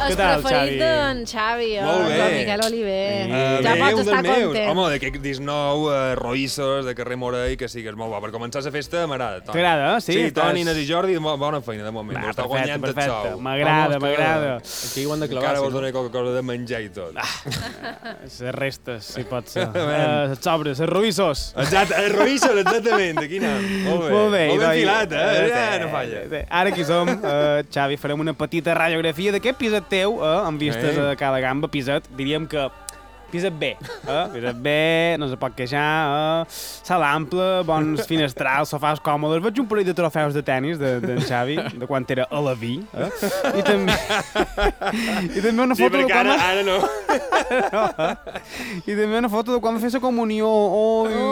El preferit d'en Xavi, Molt bé. el Miquel Oliver. Ja Bé, pots un estar dels meus. content. Home, d'aquest disc nou, Roïssos, de carrer Morell, que sigues molt bo. Per començar la festa m'agrada. T'agrada, sí? Sí, Toni, Inés i Jordi, bona feina de moment. Ho està guanyant tot sou. M'agrada. Aquí ho han de clavar. Encara vos donaré qualque cosa de menjar i tot. Les restes, si pot ser. Les sobres, els roïssos. Exacte, Roïssos, exactament. Aquí anem. Molt bé. Molt bé. Molt ben doncs, filat, no falla. Ara aquí som, Xavi, farem una petita radiografia d'aquest piset teu, amb vistes a cada gamba, piset, diríem que piset bé, piset bé, no se pot queixar, sala ampla, bons finestrals, sofàs còmodes, veig un parell de trofeus de tennis d'en Xavi, de quan era a la vi, i també una foto de quan... Ara no. I també una foto de quan va fer la comunió.